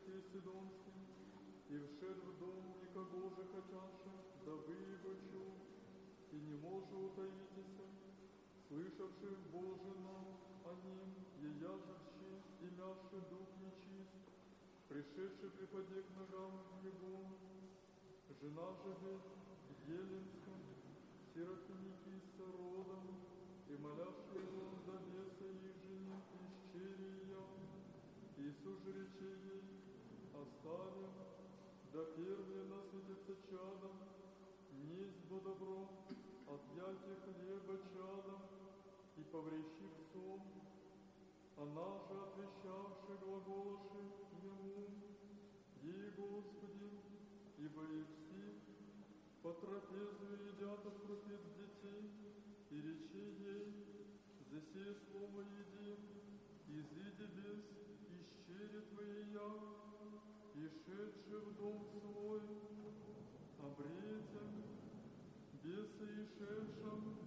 Тирский и Сидонский, и вшед в дом никого же хотяше, да выбочу, и не може утаитеся, слышавши Боже нам о ним, еяжущий и мявший дух нечист, пришедший припаде к ногам его, жена же ведь в Еленском, Серафиники с родом, и молящий его до беса их жене исчерия, Иисус же рече ей, оставим, да первые насытятся чадом, несть бо добро, от яки хлеба чадом, и поврещи псом, она же отвещавши глаголоши ему, ей Господи, ибо и все по трапезу едят от крупиц детей, и рече ей, за сие слово еди, изыди без исчери твоя, и шедши в дом свой, обретя, беса и шедшим,